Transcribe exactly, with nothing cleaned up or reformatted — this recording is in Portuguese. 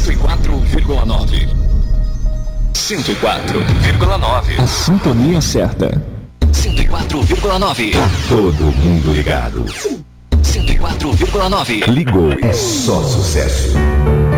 cento e quatro vírgula nove. cento e quatro vírgula nove. A sintonia certa. cento e quatro vírgula nove. Tá todo mundo ligado. cento e quatro vírgula nove. Ligou. É só sucesso.